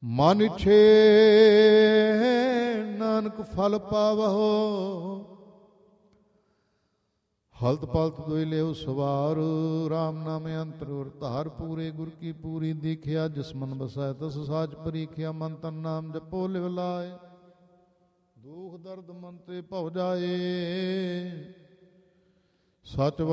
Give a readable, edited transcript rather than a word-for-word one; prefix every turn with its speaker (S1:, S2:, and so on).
S1: ਮਨ ਇੱਛੇ ਨਾਨਕ ਫਲ ਪਾਵਹੁ। ਹਲਤ ਪਲਤ ਦੋਇ ਲਿਓ ਸਵਾਰ, ਰਾਮ ਨਾਮ ਅੰਤਰ ਔਰ ਧਾਰ ਪੂਰੇ। ਗੁਰ ਕੀ ਪੂਰੀ ਦੀਖਿਆ, ਜਿਸ ਮਨ ਬਸੈ ਤਸ ਸਾਚ ਪਰੀਖਿਆ। ਮਨ ਤਨ ਨਾਮ ਜਪੋ ਲਿਵ ਲਾਏ, ਦੁਖ ਦਰਦ ਮਨ ਤੇ ਭਉ ਜਾਏ। ਸੱਚ